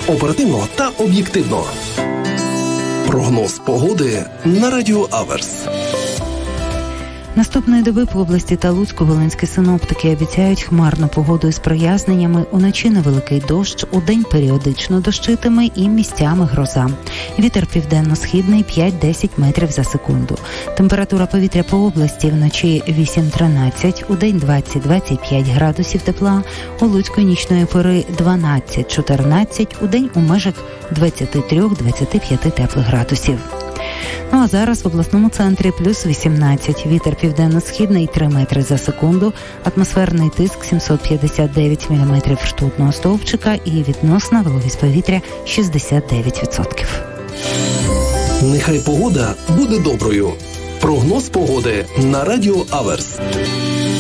Оперативно та об'єктивно. Прогноз погоди на Радіо Аверс. Наступної доби по області та Луцьку волинські синоптики обіцяють хмарну погоду із проясненнями, уночі невеликий дощ, удень періодично дощитиме і місцями гроза. Вітер південно-східний 5-10 метрів за секунду. Температура повітря по області вночі 8-13, удень 20-25 градусів тепла, у Луцьку нічної пори 12-14, удень у межах 23-25 теплих градусів. Ну а зараз в обласному центрі плюс 18, вітер південно-східний 3 метри за секунду, атмосферний тиск 759 мм ртутного стовпчика і відносна вологість повітря 69%. Нехай погода буде доброю. Прогноз погоди на Радіо Аверс.